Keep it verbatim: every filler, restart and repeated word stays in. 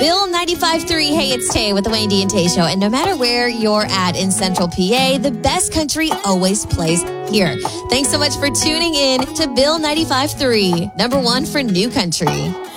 Bill ninety-five point three. Hey, it's Tay with the Wayne D and Tay Show. And no matter where you're at in Central P A, the best country always plays here. Thanks so much for tuning in to Bill ninety-five point three, number one for new country.